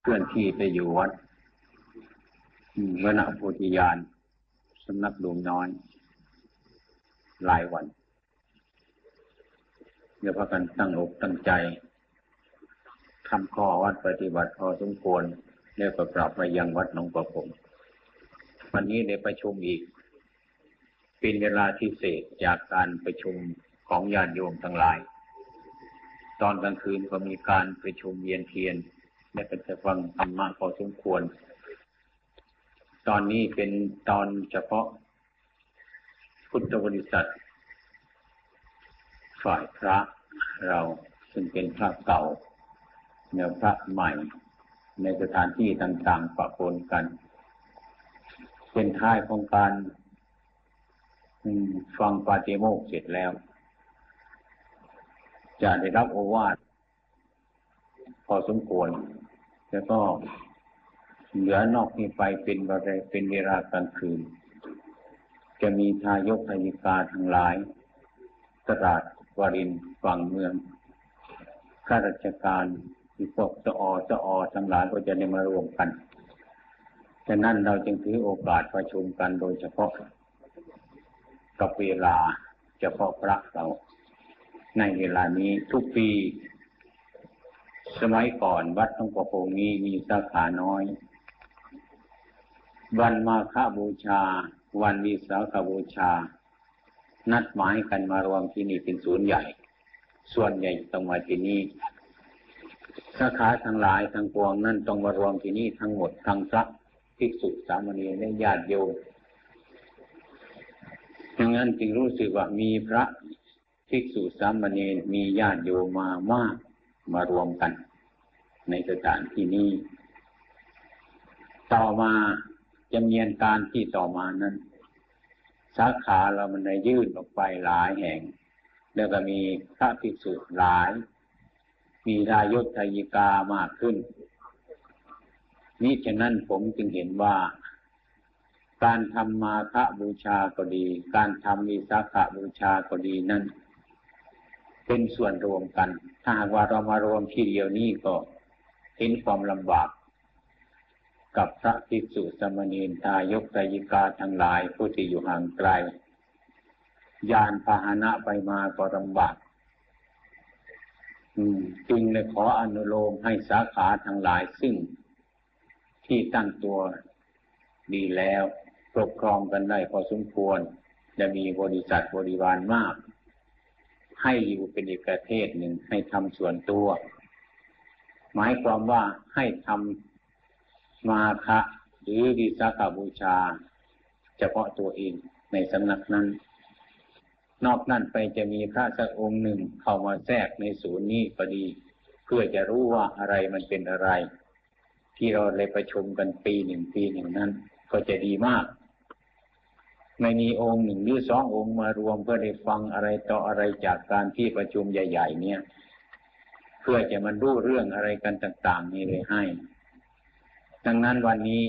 เคลื่อนที่ไปอยู่วัดวณโพธิญาณสำนักหลวงน้อยหลายวันเดี๋ยวพากันตั้งอกตั้งใจทำข้อวัดปฏิบัติพอสมควรแล้วก็กลับมายังวัดหนองประพงวันนี้ได้ประชุมอีกเป็นเวลาพิเศษจากการประชุมของญาติโยมทั้งหลายตอนกลางคืนก็มีการประชุมเวียนเทียนและก็จะฟังธรรมะพอสมควรตอนนี้เป็นตอนเฉพาะพุทธบริษัทฝ่ายพระเราซึ่งเป็นพระเก่าแนวพระใหม่ในสถานที่ต่างๆปะปนกันเป็นท้ายของการฟังปาฏิโมกข์เสร็จแล้วจะได้รับโอวาทพอสมควรแล้วก็เหลือนอกนี้ไปเป็นเวลากลางคืนจะมีทายกทายิกาทั้งหลายตลาดวารินฝั่งเมืองข้าราชการที่พวกสอทั้งหลายก็จะได้มารวมกันฉะนั้นเราจึงถือโอกาสประชุมกันโดยเฉพาะกับเวลาเฉพาะพระเราในเวลานี้ทุกปีสมัยก่อนวัดหนองประพงนี้มีสาขาน้อยวันมาฆบูชาวันวิสาขบูชานัดหมายกันมารวมที่นี่เป็นศูนย์ใหญ่ส่วนใหญ่ต้องมาที่นี่สาขาทั้งหลายทั้งปวงนั่นต้องมารวมที่นี่ทั้งหมดทั้งพระภิกษุสามเณรและญาติโยมดังนั้นจึงรู้สึกว่ามีพระภิกษุสามเณรมีญาติโยมมามากมารวมกันในสถานที่นี้ต่อมาจำเนียนการที่ต่อมานั้นสาขาเรามันได้ยื่นออกไปหลายแห่งแล้วก็มีพระภิกษุหลายมีทายกทายิกามากขึ้นนี้ฉะนั้นผมจึงเห็นว่าการทำมาฆบูชาก็ดีการทำวิสาขบูชาก็ดีนั้นเป็นส่วนรวมกันถ้าหากว่าเรามารวมที่เดียวนี้ก็เห็นความลำบากกับพระภิกษุสามเณรทายกทายิกาทั้งหลายผู้ที่อยู่ห่างไกลยานพาหนะไปมาก็ลำบากจึงเลยขออนุโลมให้สาขาทั้งหลายซึ่งที่ตั้งตัวดีแล้วปกครองกันได้พอสมควรจะมีบริษัทบริวารมากให้อยู่เป็นอีกประเทศหนึ่งให้ทำส่วนตัวหมายความว่าให้ทำมาฆะหรือวิสาขบูชาเฉพาะตัวเองในสำนักนั้นนอกนั้นไปจะมีพระสักองค์หนึ่งเข้ามาแทรกในศูนย์นี้พอดีเพื่อจะรู้ว่าอะไรมันเป็นอะไรที่เราเลยประชุมกันปีหนึ่งนั้นก็จะดีมากไม่มีองค์หนึ่งหรือสององค์มารวมเพื่อได้ฟังอะไรต่ออะไรจากการที่ประชุมใหญ่ๆเนี่ยเพื่อจะมันรู้เรื่องอะไรกันต่างๆนี่เลยให้ดังนั้นวันนี้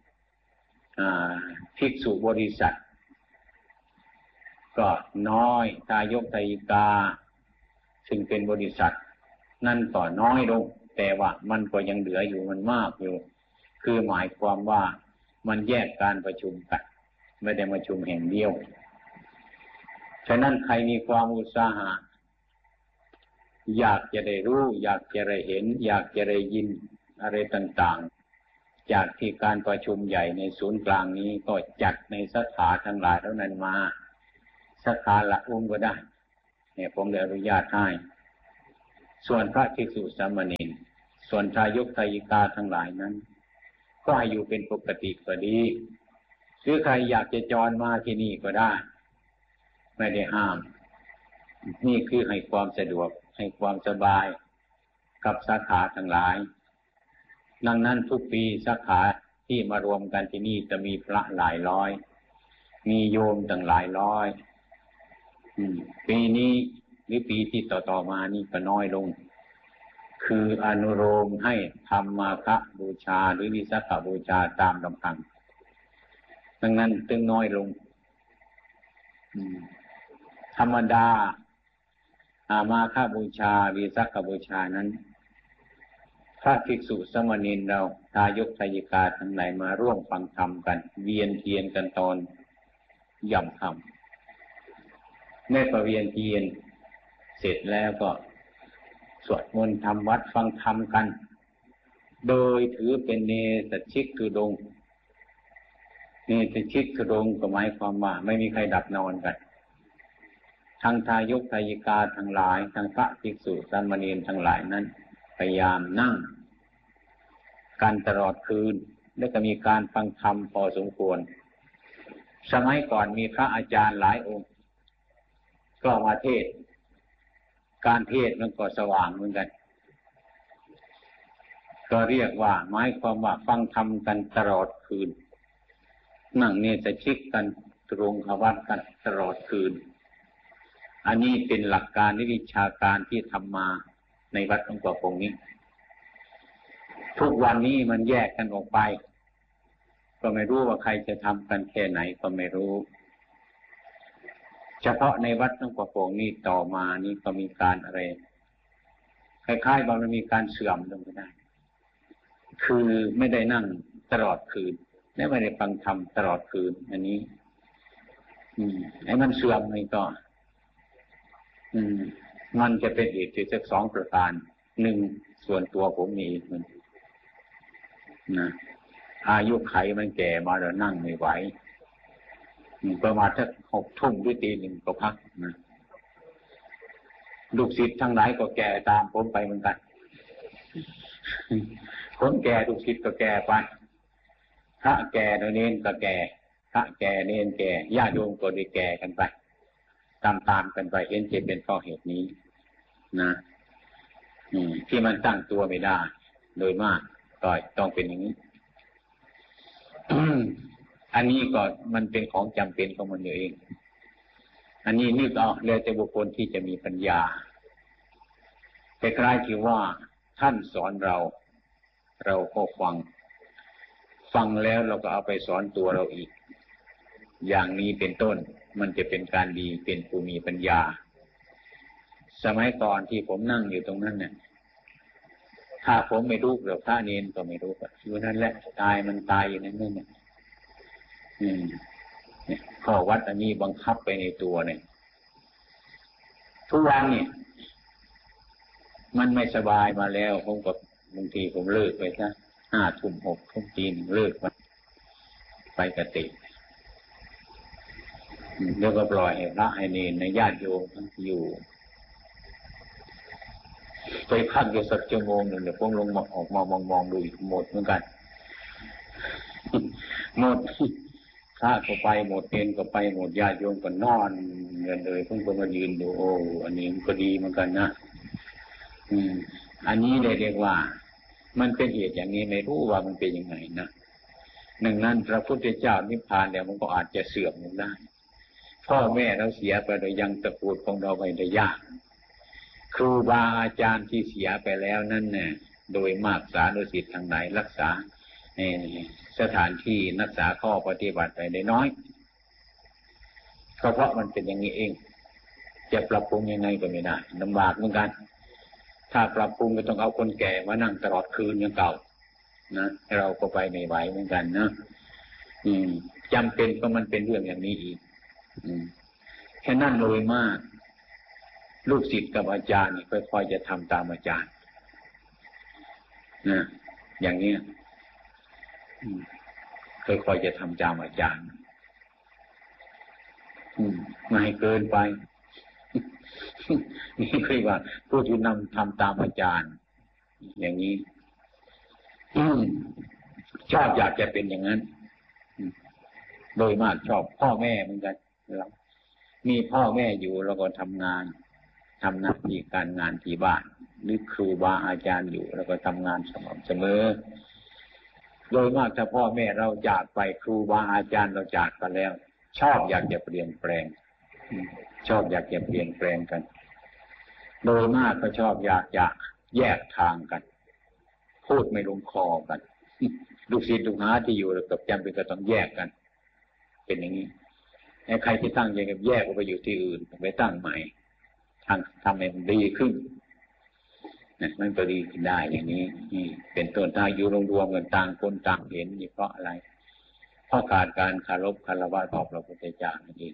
ภิกษุบริษัทก็น้อยทายกทายิกาซึ่งเป็นบริษัทนั่นก็น้อยลงแต่ว่ามันก็ยังเหลืออยู่มันมากอยู่คือหมายความว่ามันแยกการประชุมกันไม่ได้ประชุมแห่งเดียวฉะนั้นใครมีความอุตสาหะอยากจะได้รู้อยากจะได้เห็นอยากจะได้ยินอะไรต่างๆจากที่การประชุมใหญ่ในศูนย์กลางนี้ก็จัดในสาขาทั้งหลายเท่านั้นมาสาขาละองค์ก็ได้เนี่ยผมได้อนุญาตให้ส่วนพระภิกษุสามเณรส่วนทายกทายิกาทั้งหลายนั้นก็ให้อยู่เป็นปกติก็ดีหรือใครอยากจะจรมาที่นี่ก็ได้ไม่ได้ห้ามนี่คือให้ความสะดวกให้ความสบายกับสาขาทั้งหลายดังนั้นทุกปีสาขาที่มารวมกันที่นี่จะมีพระหลายร้อยมีโยมตั้งหลายร้อยปีนี้หรือปีที่ต่อมานี่ก็น้อยลงคืออนุโลมให้ทำมาฆบูชาหรือวิสาขบูชาตามลำพังดังนั้นจึงน้อยลงธรรมดามาฆบูชาวิสาขบูชานั้นพระภิกษุสามเณรเราทายกทายิกาทั้งหลายมาร่วมฟังธรรมกันเวียนเทียนกันตอนย่ำค่ำในประเวียนเทียนเสร็จแล้วก็สวดมนต์ทำวัดฟังธรรมกันโดยถือเป็นเนสชิกทุดงค์เนสชิกทุดงค์ก็หมายความว่าไม่มีใครดับนอนกันทั้งทายกทายิกาทั้งหลายทั้งพระภิกษุสามเณรทั้งหลายนั้นพยายามนั่งกันตลอดคืนและก็มีการฟังธรรมพอสมควรสมัยก่อนมีพระอาจารย์หลายองค์ก็มาเทศการเทศมันก็สว่างเหมือนกันก็เรียกว่าหมายความว่าฟังธรรมกันตลอดคืนนั่งเนสชิกกันตรงขวัตกันตลอดคืนอันนี้เป็นหลักการวิชาการที่ทำมาในวัดหลวงปู่คงนี้ทุกวันนี้มันแยกกันออกไปก็ไม่รู้ว่าใครจะทำกันแค่ไหนก็ไม่รู้เฉพาะในวัดหลวงปู่คงนี้ต่อมานี่ก็มีการอะไรคล้ายๆว่ามันมีการเสื่อมลงไปได้คือไม่ได้นั่งตลอดคืนและไม่ได้ฟังธรรมตลอดคืนอันนี้ไอ้มันเสื่อมนี่ก็มันจะเป็นเหตุที่สักสองประการหนึ่งส่วนตัวผมมีมันนะอายุไขมันแก่มาแล้วนั่งไม่ไหวประมาณสัก6 ทุ่มหรือตี 1ก็พักนะลูกศิษย์ทั้งหลายก็แก่ตามผมไปเหมือนกันคนแก่ลูกศิษย์ก็แก่ไปพระแก่เนนก็แก่พระแก่เนนแก่ญาติโยมก็ได้แก่กันไปตามกันไปเห็นจะเป็นเพราะเหตุนี้นะที่มันตั้งตัวไม่ได้โดยมากก็ต้องเป็นอย่างนี้ อันนี้ก็มันเป็นของจำเป็นของมันเองอันนี้นึกเอาแล้วแต่บุคคลที่จะมีปัญญาแต่คล้ายที่ว่าท่านสอนเราก็ฟังแล้วเราก็เอาไปสอนตัวเราอีกอย่างนี้เป็นต้นมันจะเป็นการดีเป็นผู้มีปัญญาสมัยก่อนที่ผมนั่งอยู่ตรงนั้นเนี่ยถ้าผมไม่รู้เดี๋ยวพระเนรก็ไม่รู้อยู่นั่นแหละตายมันตายอยู่นั่นเนี่ยข้อวัดอันนี้บังคับไปในตัวเนี่ยทุกวันเนี่ยมันไม่สบายมาแล้วผมก็บางทีผมเลิกไปซะ5 ทุ่ม6 ทุ่มตี 1เลิกไปกติแล้วก็ปล่อยให้พระให้เนรในญาติโยมอยู่ไปพักอยู่สักชั่วโมงหนึ่งเดี๋ยวผมลงมาออกมามองดูอีกหมดเหมือนกันหมดพระก็ไปหมดเนรก็ไปหมดญาติโยมก็นอนเงินเลยผมก็มายืนดูโอ้อันนี้มันก็ดีเหมือนกันนะอันนี้เรียกว่ามันเป็นเหตุอย่างนี้ไม่รู้ว่ามันเป็นยังไงนะหนึ่งนั้นพระพุทธเจ้านิพพานเนี่ยมันก็อาจจะเสื่อมลงได้พ่อแม่เราเสียไปโดยยังตระกูลของเราไปได้ยากครูบาอาจารย์ที่เสียไปแล้วนั่นเนี่ยโดยมากสานุศิษย์ทางไหนรักษาสถานที่รักษาข้อปฏิบัติไปได้น้อยก็เพราะมันเป็นอย่างนี้เองจะปรับปรุงยังไงก็ไม่ได้ลำบากเหมือนกันถ้าปรับปรุงก็ต้องเอาคนแก่มานั่งตลอดคืนอย่างเก่านะเราก็ไปไม่ไหวเหมือนกันนะจำเป็นก็มันเป็นเรื่องอย่างนี้อีกแค่นั้นโดยมากลูกศิษย์กับอาจารย์นี่ค่อยๆจะทำตามอาจารย์นะอย่างนี้ค่อยๆจะทำตามอาจารย์ไม่ให้เกินไปนี่คือว่าผู้ที่นำทำตามอาจารย์อย่างนี้ชอบอยากจะเป็นอย่างนั้นโดยมากชอบพ่อแม่เหมือนกันเรามีพ่อแม่อยู่แล้วก็ทำงานทำหน้าที่การงานที่บ้านหรือครูบาอาจารย์อยู่แล้วก็ทำงานสม่ำเสมอโดยมากถ้าพ่อแม่เราจากไปครูบาอาจารย์เราจากไปแล้วชอบอยากจะเปลี่ยนแปลงชอบอยากจะเปลี่ยนแปลงกันโดยมากก็ชอบอยากจะแยกทางกันพูดไม่ลงคอกันลูกศิษย์ลูกหาที่อยู่แล้วกับจำเป็นก็ต้องแยกกันเป็นอย่างนี้ใครที่ตั้งใจกับแยกออกไปอยู่ที่อื่นไปตั้งใหม่ทำให้มันดีขึ้นมันก็ดีขึ้นได้อย่างนี้นี่เป็นต้นถ้าอยู่รวมๆกันต่างคนต่างเห็นนี่เพราะอะไรเพราะขาดการเคารพคารวะต่อพระพุทธเจ้านั่นเอง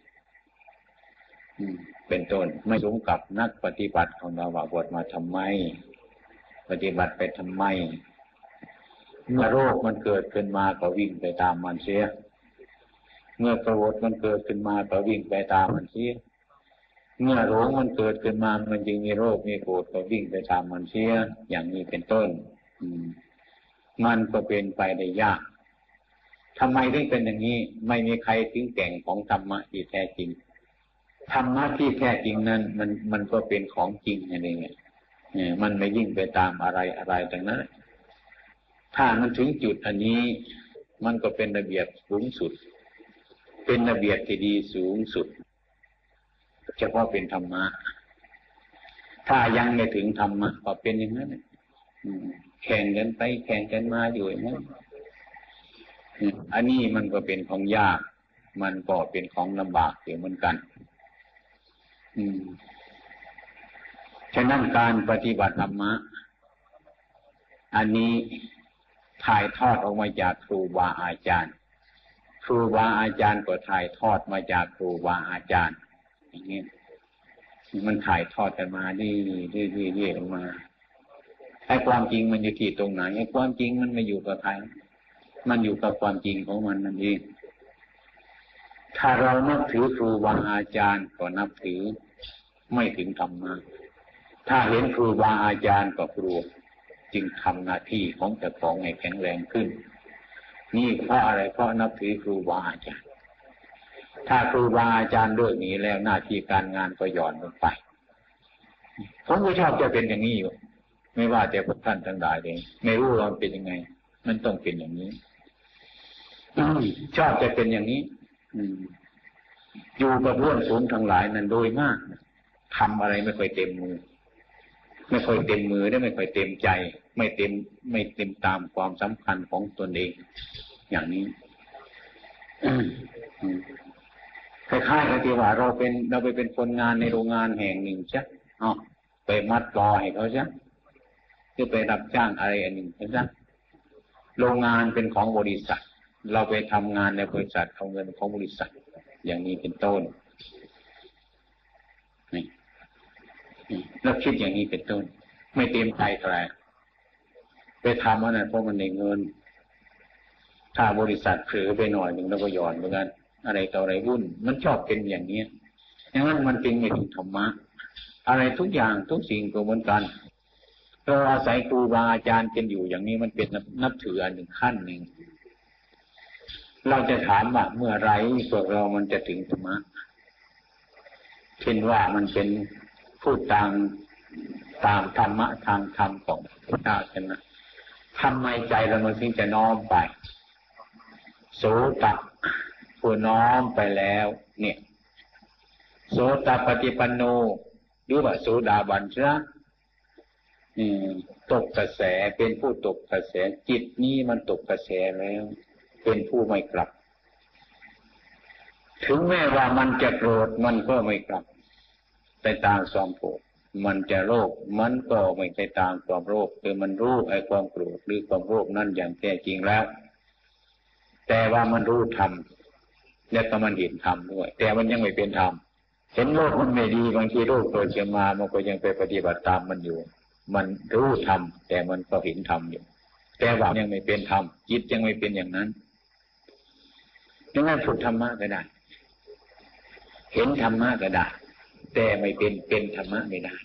เป็นต้นไม่สมกับนักปฏิบัติของเราว่าบวชมาทำไมปฏิบัติไปทำไมเมื่อโรคมันเกิดขึ้นมาก็วิ่งไปตามมันเสียเมื่อโกรธมันเกิดขึ้นมาก็วิ่งไปตามมันเสียเมื่อหลงมันเกิดขึ้นมามันจึงมีโรคมีโกรธก็วิ่งไปตามมันเสียอย่างนี้เป็นต้นมันก็เป็นไปได้ยากทำไมถึงเป็นอย่างนี้ไม่มีใครถึงแก่งของธรรมะที่แท้จริงธรรมะที่แท้จริงนั้นมันก็เป็นของจริงนั่นเองมันไม่ยิ่งไปตามอะไรต่างนั้นถ้ามันถึงจุดอันนี้มันก็เป็นระเบียบสูงสุดเป็นระเบียบที่ดีสูงสุดเฉพาะเป็นธรรมะถ้ายังไม่ถึงธรรมะก็เป็นอย่างนั้นแข่งกันไปแข่งกันมาอยู่อย่างนั้นอันนี้มันก็เป็นของยากมันก็เป็นของลำบากเหมือนกันฉะนั้นการปฏิบัติธรรมะอันนี้ถ่ายทอดออกมาจากครูบาอาจารย์ครูบาอาจารย์ก็ถ่ายทอดมาจากครูบาอาจารย์อย่างนี้มันถ่ายทอดกันมาเรื่อยๆลงมาไอ้ความจริงมันอยู่ที่ตรงไหนไอ้ความจริงมันไม่อยู่กับใครมันอยู่กับความจริงของมันนั่นเองถ้าเรานับถือครูบาอาจารย์ก็นับถือไม่ถึงธรรมะถ้าเห็นครูบาอาจารย์ก็กลัวจึงทำหน้าที่ของเจ้าของให้แข็งแรงขึ้นนี่เพราะอะไรเพราะนับถือครูบาอาจารย์ถ้าครูบาอาจารย์เลิกหนีแล้วหน้าที่การงานก็หย่อนลงไปผมก็ชอบจะเป็นอย่างนี้อยู่ไม่ว่าแต่พวกท่านทั้งหลายเองไม่รู้ว่ามันเป็นยังไงมันต้องเป็นอย่างนี้ชอบจะเป็นอย่างนี้อยู่กับเพื่อนฝูงทั้งหลายนั้นโดยมากทำอะไรไม่ค่อยเต็มมือไม่ค่อยเต็มมือได้ไม่ค่อยเต็มใจไม่เต็มตามความสำคัญของตนเองอย่างนี้คล้ายๆกับที่ว่าเราไปเป็นคนงานในโรงงานแห่งหนึ่งใช่ไปมัดรอให้เขาใช่คือไปรับจ้างอะไรอันหนึ่งใช่โรงงานเป็นของบริษัทเราไปทำงานในบริษัทเอาเงินของบริษัทอย่างนี้เป็นต้นนี่แล้วคิดอย่างนี้เป็นต้นไม่เต็มใจใครไปทำว่านั่นเพราะมันได้เงินถ้าบริษัทเผลอไปหน่อยหนึ่งแล้วก็หย่อนเหมือนกันอะไรต่ออะไรวุ่นมันชอบเป็นอย่างนี้อย่างนั้นมันจึงไม่ถึงธรรมะอะไรทุกอย่างทุกสิ่งก็เหมือนกันเราอาศัยครูบาอาจารย์กันอยู่อย่างนี้มันเป็นนับถืออันหนึ่งขั้นหนึ่งเราจะถามว่าเมื่อไรพวกเรามันจะถึงธรรมะเช่นว่ามันเป็นพูดตามธรรมะทางธรรมของพระเจ้าใช่ไหมทำไมใจเรามันถึงจะน้อมไปโสตผู้น้อมไปแล้วเนี่ยโสตปฏิปันโนหรือว่าโสดาบันใช่ไหมตกกระแสเป็นผู้ตกกระแสจิตนี้มันตกกระแสแล้วเป็นผู้ไม่กลับถึงแม้ว่ามันจะโกรธมันก็ไม่กลับไปตามความโกรธมันจะโลภมันก็ไม่ไปตามความโลภคือมันรู้ไอ้ความโกรธหรือความโลภนั่นอย่างแท้จริงแล้วแต่ว่ามันรู้ธรรมและก็มันเห็นธรรมด้วยแต่มันยังไม่เป็นธรรมเห็นโลกมันไม่ดีบางทีโลกเกิดขึ้นมามันก็ยังไปปฏิบัติตามมันอยู่มันรู้ธรรมแต่มันก็เห็นธรรมอยู่แต่ว่ายังไม่เป็นธรรมจิตยังไม่เป็นอย่างนั้นดังนั้นฝึกธรรมะก็ได้เห็นธรรมะก็ได้แต่ไม่เป็นธรรมะไม่ได้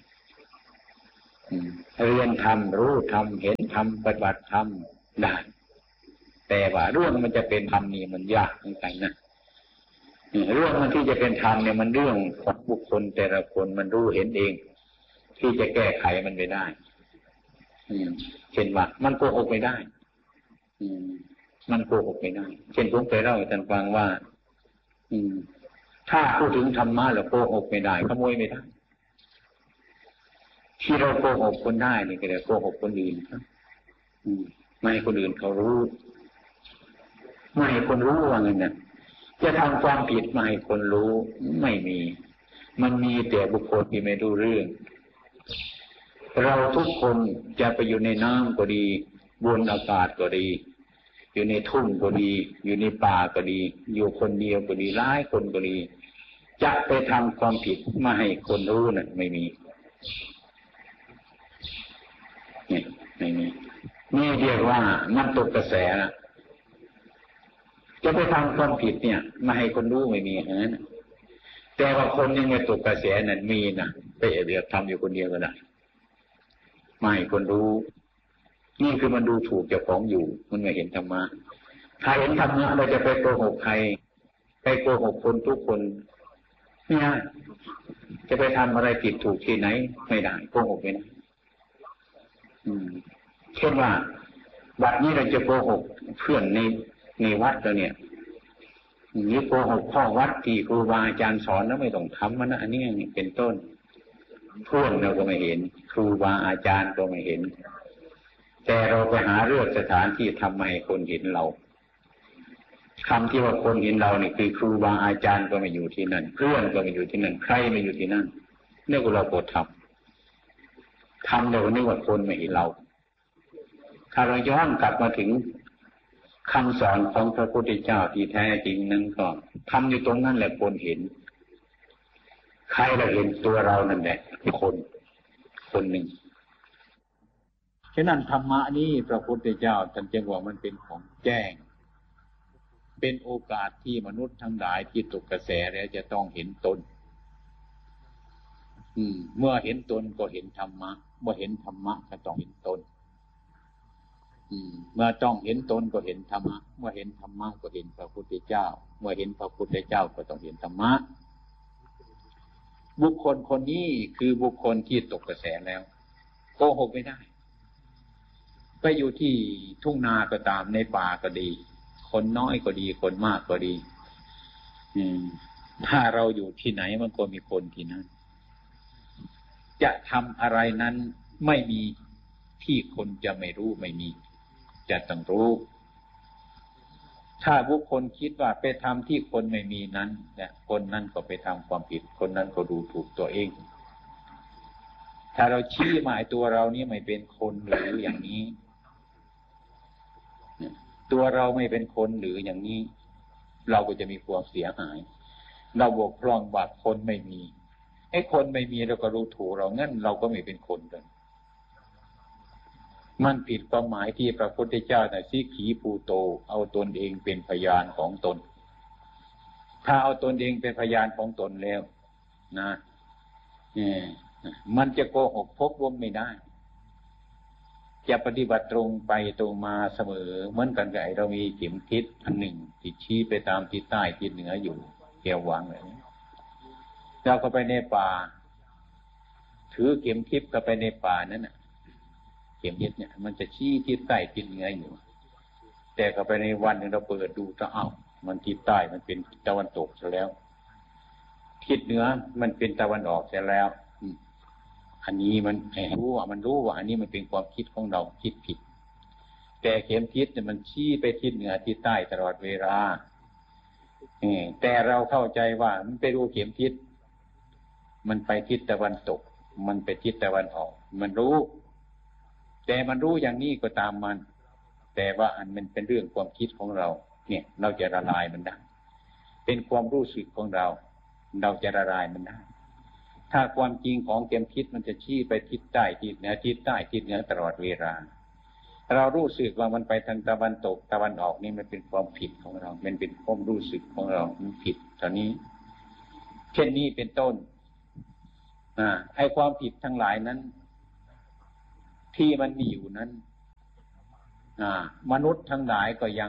เรียนธรรมรู้ธรรมเห็นธรรมปฏิบัติธรรมได้แต่ว่าเรื่องมันจะเป็นธรรมนี่มันยากเหมือนกันนะเรื่องมันที่จะเป็นธรรมเนี่ยมันเรื่องของบุคคลแต่ละคนมันรู้เห็นเองที่จะแก้ไขมันไม่ได้เช่นว่ามันโกหกไม่ได้มันโกหกไม่ได้เช่นผมเคยเล่าให้ท่านฟังว่าถ้าพูดถึงธรรมะแล้วโกหกไม่ได้ขโมยไม่ได้ที่เราโกหกคนได้นี่ก็เรียกโกหกคนอื่นไม่ให้คนอื่นเขารู้ไม่ให้คนรู้ว่างั้นนะจะทำความผิดไม่ให้คนรู้ไม่มีมันมีแต่บุคคลที่ไม่รู้เรื่องเราทุกคนจะไปอยู่ในน้ำก็ดีบนอากาศก็ดีอยู่ในทุ่งก็ดีอยู่ในป่าก็ดีอยู่คนเดียวก็ดีหลายคนก็ดีจะไปทำความผิดไม่ให้คนรู้นั่นไม่มีนี่ไม่มีนี่เรียกว่ามันตกกระแสนะจะไปทำความผิดเนี่ยไม่ให้คนรู้ไม่มีอย่างนั้นแต่ว่าคนยังไม่ตกกระแสนั่นมีนะไปเรียกทำอยู่คนเดียวก็ได้ไม่ให้คนรู้นี่คือมันดูถูกเจ้าของอยู่มันไม่เห็นธรรมะถ้าเห็นธรรมะเราจะไปโกหกใครไปโกหกคนทุกคนเนี่ยจะไปทำอะไรผิดถูกที่ไหนไม่ได้โกหกไม่ได้เช่นว่าบัดนี้เราจะโกหกเพื่อนในวัดเราเนี่ยนี่โกหกพ่อวัดที่ครูบาอาจารย์สอนแล้วไม่ต้องทำมันนะอันนี้เป็นต้นเพื่อนเราก็ไม่เห็นครูบาอาจารย์ก็ไม่เห็นแต่เราไปหาเรื่องสถานที่ทำให้คนเห็นเราคำที่ว่าคนเห็นเราเนี่ยคือครูบาอาจารย์ก็ไม่อยู่ที่นั่นเพื่อนก็ไม่อยู่ที่นั่นใครไม่อยู่ที่นั่นนี่ก็เราโกรธทำเดี๋ยวนี้ว่าคนไม่เห็นเราถ้าเราย้อนกลับมาถึงคำสอนของพระพุทธเจ้าที่แท้จริงนั้นก็ทำอยู่ตรงนั้นแหละคนเห็นใครเราเห็นตัวเรานั่นแหละคนหนึ่งฉะนั้นธรรมะนี้พระพุทธเจ้าท่านจึงว่ามันเป็นของแจ้งเป็นโอกาสที่มนุษย์ทั้งหลายที่ตกกระแสแล้วจะต้องเห็นตนเมื่อเห็นตนก็เห็นธรรมะเมื่อเห็นธรรมะก็ต้องเห็นตนเมื่อต้องเห็นตนก็เห็นธรรมะเมื่อเห็นธรรมะก็เห็นพระพุทธเจ้าเมื่อเห็นพระพุทธเจ้าก็ต้องเห็นธรรมะบุคคลคนนี้คือบุคคลที่ตกกระแสแล้วโกหกไม่ได้ไปอยู่ที่ทุ่งนาก็ตามในป่าก็ดีคนน้อยก็ดีคนมากก็ดีถ้าเราอยู่ที่ไหนมันก็มีคนที่นั้นจะทำอะไรนั้นไม่มีที่คนจะไม่รู้ไม่มีจะต้องรู้ถ้าบุคคลคิดว่าไปทำที่คนไม่มีนั้นเนี่ยคนนั้นก็ไปทำความผิดคนนั้นก็ดูถูกตัวเองถ้าเราชี้หมายตัวเรานี่ไม่เป็นคนหรืออย่างนี้ตัวเราไม่เป็นคนหรืออย่างนี้เราก็จะมีความเสียหายเราบกพร่องว่าคนไม่มีไอ้คนไม่มีเราก็รู้ถูกเรางั้นเราก็ไม่เป็นคนกันมันผิดความหมายที่พระพุทธเจ้าน่ะสิขีภูโตเอาตนเองเป็นพยานของตนถ้าเอาตนเองเป็นพยานของตนแล้วนะมันจะโกหกพกลมไม่ได้จะปฏิบัติตรงไปตรงมาเสมอเหมือนกันกับเรามีเข็มทิศอันหนึ่งที่ชี้ไปตามทิศใต้ทิศเหนืออยู่แก้ววางเลยเราก็ไปในป่าถือเข็มทิศก็ไปในป่านั้นน่ะเข็มทิศเนี่ยมันจะชี้ทิศใต้ทิศเหนืออยู่แต่ก็ไปในวันนึงเราเปิดดูก็มันทิศใต้มันเป็นตะวันตกซะแล้วทิศเหนือมันเป็นตะวันออกซะแล้วอันนี้มันรู้ว่าอันนี้มันเป็นความคิดของเราคิดผิดแต่เข็มทิศเนี่ยมันชี้ไปทิศเหนือทิศใต้ตลอดเวลาแต่เราเข้าใจว่ามันไปดูเข็มทิศมันไปทิศตะวันตกมันไปทิศตะวันออกมันรู้แต่มันรู้อย่างนี้ก็ตามมันแต่ว่าอันมันเป็นเรื่องความคิดของเราเนี่ยเราจะละลายมันได้เป็นความรู้สึกของเราจะละลายมันได้ถ้าความจริงของเข็มทิศมันจะชี้ไปทิศใต้ทิศเหนือทิศใต้ทิศเหนือตลอดเวลาเรารู้สึกว่ามันไปทางตะวันตกตะวันออกนี่มันเป็นความผิดของเรามันเป็นความรู้สึกของเรามันผิดตอนนี้เช่นนี้เป็นต้นไอ้ความผิดทั้งหลายนั้นที่มันมีอยู่นั้นมนุษย์ทั้งหลายก็ยัง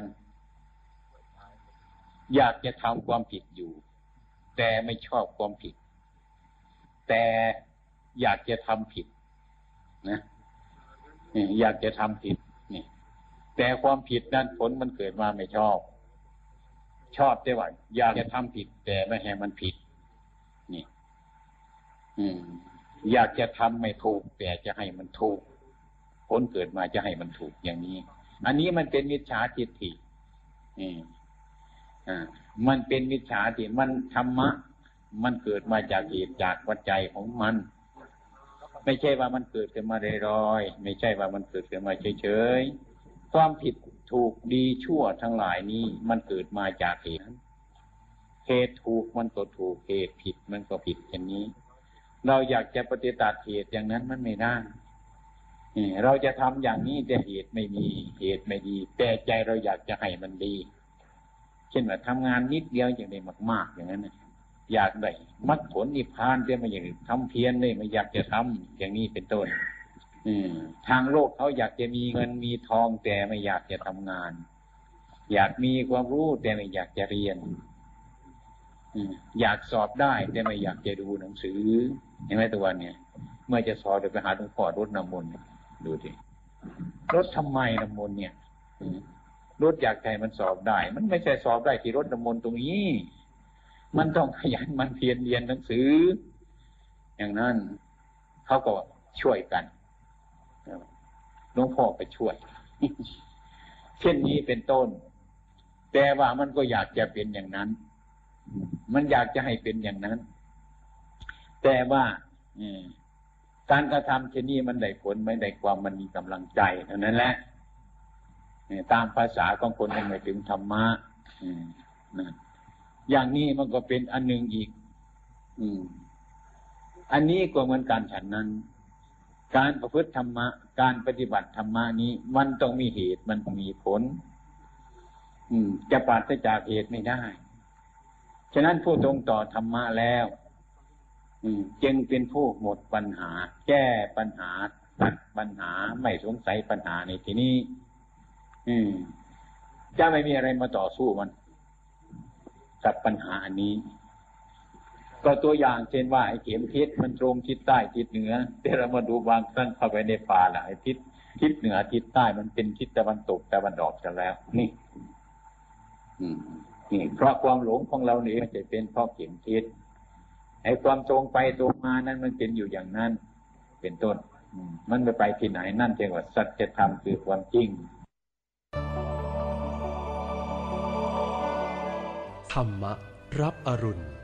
อยากจะทำความผิดอยู่แต่ไม่ชอบความผิดแต่อยากจะทำผิดนะอยากจะทำผิดนี่แต่ความผิดนั้นผลมันเกิดมาไม่ชอบแต่ว่าอยากจะทำผิดแต่ไม่ให้มันผิดนี่อยากจะทำไม่ถูกแต่จะให้มันถูกผลเกิดมาจะให้มันถูกอย่างนี้อันนี้มันเป็นมิจฉาทิฏฐิมันเป็นมิจฉาทิฏฐิมันธรรมะมันเกิดมาจากเหตุจากปัจจัยของมันไม่ใช่ว่ามันเกิดขึ้นมาลอยๆไม่ใช่ว่ามันเกิดขึ้นมาเฉยๆความผิดถูกดีชั่วทั้งหลายนี้มันเกิดมาจากเหตุเหตุถูกมันก็ถูกเหตุผิดมันก็ผิดอย่างนี้เราอยากจะปฏิบัติเหตุอย่างนั้นมันไม่ได้เราจะทำอย่างนี้แต่เหตุไม่มีเหตุไม่ดีแต่ใจเราอยากจะให้มันดีเช่นว่าทำงานนิดเดียวอย่างได้มากๆอย่างนั้นอยากได้มรรคผลนิพพานแต่ไม่อยากทำเพียรเลยไม่อยากจะทำอย่างนี้เป็นต้นทางโลกเขาอยากจะมีเงินมีทองแต่ไม่อยากจะทำงานอยากมีความรู้แต่ไม่อยากจะเรียนอยากสอบได้แต่ไม่อยากจะดูหนังสือเห็นไหมตัววันเนี่ยเมื่อจะสอบจะไปหาหลวงพ่อรดน้ำมนต์ดูดิรดทำไมน้ำมนต์เนี่ยรดอยากใจมันสอบได้มันไม่ใช่สอบได้ที่รดน้ำมนต์ตรงนี้มันต้องขยันมันเพียรเรียนหนังสืออย่างนั้นเขาก็ช่วยกันหลวงพ่อไปช่วยเช่นนี้เป็นต้นแต่ว่ามันก็อยากจะเป็นอย่างนั้นมันอยากจะให้เป็นอย่างนั้นแต่ว่าการกระทำเช่นนี้มันได้ผลไม่ได้ความมันมีกำลังใจเท่านั้นแหละตามภาษาของคนยังไม่ถึงธรรมะอย่างนี้มันก็เป็นอันหนึ่งอีกอันนี้ก็เหมือนกันฉันนั้นการประพฤติธรรมะการปฏิบัติธรรมะนี้มันต้องมีเหตุมันต้องมีผลจะปราศจากเหตุไม่ได้ฉะนั้นผู้ตรงต่อธรรมะแล้วจึงเป็นผู้หมดปัญหาแก้ปัญหาตัดปัญหาไม่สงสัยปัญหาในที่นี้จะไม่มีอะไรมาต่อสู้มันกับปัญหาอันนี้ก็ตัวอย่างเช่นว่าไอ้เข็มทิศมันตรงทิศใต้ทิศเหนือแต่เรามาดูบางครั้งเข้าไปในป่าหลายทิศเหนือทิศใต้มันเป็นทิศตะวันตกตะวันออกกันแล้วนี่เพราะความหลงของเรานี่มันจะเป็นเพราะเข็มทิศไอ้ความตรงไปตรงมานั้นมันเป็นอยู่อย่างนั้นเป็นต้นมันไม่ไปที่ไหนนั่นเรียกว่าสัจธรรมคือความจริงธรรมะรับอรุณ